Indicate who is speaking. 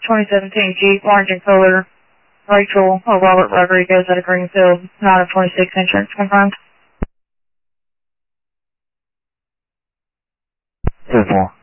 Speaker 1: 2017 Jeep, orange and color, Rachel or Robert Rodriguez out of Greenfield, not of 26 insurance confirmed.
Speaker 2: 4-4.